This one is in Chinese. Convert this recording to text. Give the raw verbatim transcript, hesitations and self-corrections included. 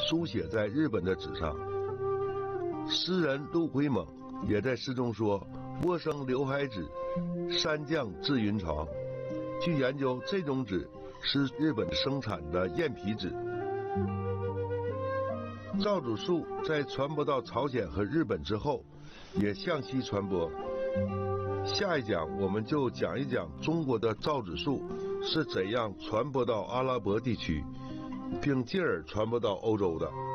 书写在日本的纸上。诗人陆龟猛也在诗中说：“陌生刘海纸，山降至云床。”据研究，这种纸是日本生产的燕皮纸。造纸术在传播到朝鲜和日本之后，也向西传播。下一讲我们就讲一讲中国的造纸术是怎样传播到阿拉伯地区，并进而传播到欧洲的。